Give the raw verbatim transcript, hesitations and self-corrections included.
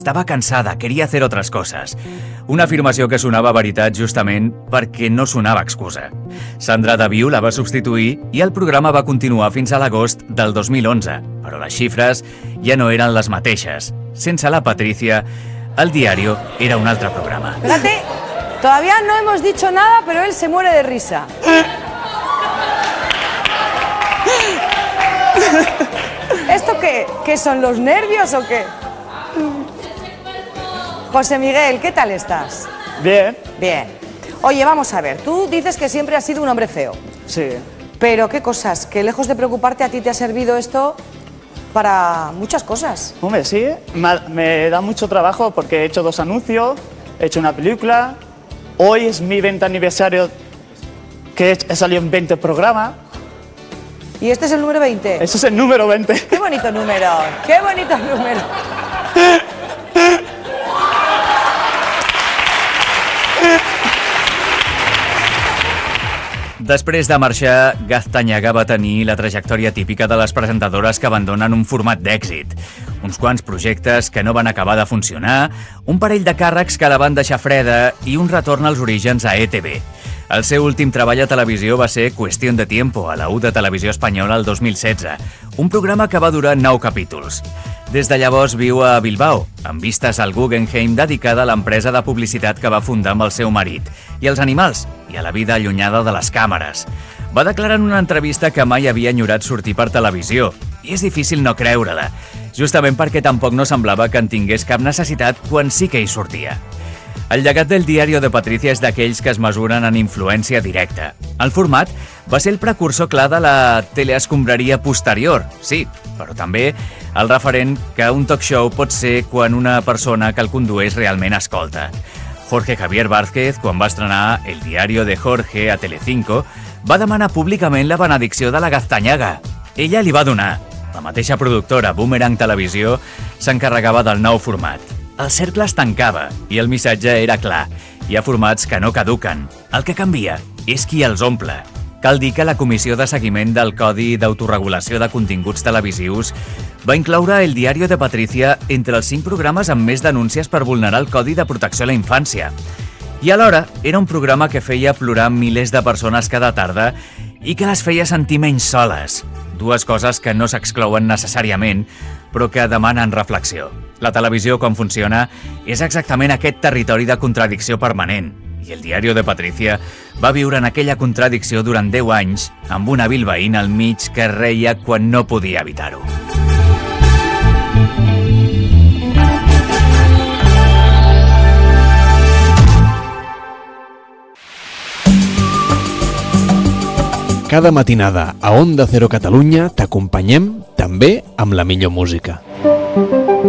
Estava cansada, quería hacer otras cosas. Una afirmació que sonava veritat justament perquè no sonava excusa. Sandra Daviu la va substituir i el programa va continuar fins a l'agost del dos mil onze, però les xifres ja no eren les mateixes. Sense la Patricia, el diario era un altre programa. Fíjate, todavía no hemos dicho nada, pero él se muere de risa. ¿Esto qué? ¿Qué son los nervios o qué? José Miguel, ¿qué tal estás? Bien. Bien. Oye, vamos a ver, tú dices que siempre has sido un hombre feo. Sí. Pero qué cosas, que lejos de preocuparte a ti te ha servido esto para muchas cosas. Hombre, sí, me, me da mucho trabajo porque he hecho dos anuncios, he hecho una película, hoy es mi veinte aniversario que he, he salido en veinte programas. ¿Y este es el número veinte? Ese es el número veinte. ¡Qué bonito número! ¡Qué bonito número! Després de marxar, Gaztañaga va tenir la trajectòria típica de les presentadores que abandonen un format d'èxit. Uns quants projectes que no van acabar de funcionar, un parell de càrrecs que la van deixar freda i un retorn als orígens a E T V. El seu últim treball a televisió va ser Cuestión de Tiempo, a la u de Televisió Espanyola el dos mil setze, un programa que va durar nou capítols. Des de llavors viu a Bilbao, amb vistes al Guggenheim dedicada a l'empresa de publicitat que va fundar amb el seu marit, i als animals, i a la vida allunyada de les càmeres. Va declarar en una entrevista que mai havia enyorat sortir per televisió, i és difícil no creure-la, justament perquè tampoc no semblava que en tingués cap necessitat quan sí que hi sortia. El llegat del Diario de Patricia és d'aquells que es mesuren en influència directa. El format va ser el precursor clar de la teleescombraria posterior, sí, però també el referent que un talk show pot ser quan una persona que el condueix realment escolta. Jorge Javier Vázquez, quan va estrenar El Diario de Jorge a Telecinco, va demanar públicament la benedicció de la Gaztañaga. Ella li va donar. La mateixa productora, Boomerang Televisió, s'encarregava del nou format. El cercle es tancava i el missatge era clar. Hi ha formats que no caduquen. El que canvia és qui els omple. Cal dir que la Comissió de Seguiment del Codi d'Autoregulació de Continguts Televisius va incloure El Diario de Patricia entre els cinc programes amb més denúncies per vulnerar el Codi de Protecció a la Infància. I alhora era un programa que feia plorar milers de persones cada tarda i que les feia sentir menys soles. Dues coses que no s'exclouen necessàriament, però que demanen reflexió. La televisió, com funciona, és exactament aquest territori de contradicció permanent. I el Diario de Patricia va viure en aquella contradicció durant deu anys, amb una bilbaïna al mig que reia quan no podia evitar-ho. Cada matinada a Onda Cero Catalunya t'acompanyem també amb la millor música.